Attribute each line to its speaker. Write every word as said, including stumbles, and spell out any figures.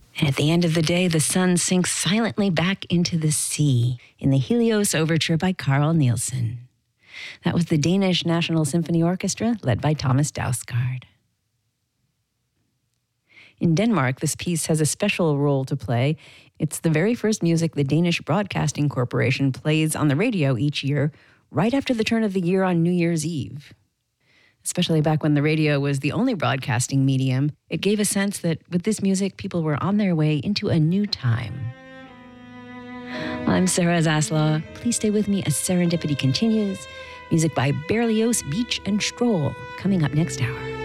Speaker 1: And at the end of the day, the sun sinks silently back into the sea in the Helios Overture by Carl Nielsen. That was the Danish National Symphony Orchestra, led by Thomas Dausgaard. In Denmark, this piece has a special role to play. It's the very first music the Danish Broadcasting Corporation plays on the radio each year, right after the turn of the year on New Year's Eve. Especially back when the radio was the only broadcasting medium, it gave a sense that with this music, people were on their way into a new time. I'm Sarah Zaslaw. Please stay with me as Serendipity continues. Music by Berlioz, Beach, and Stroll coming up next hour.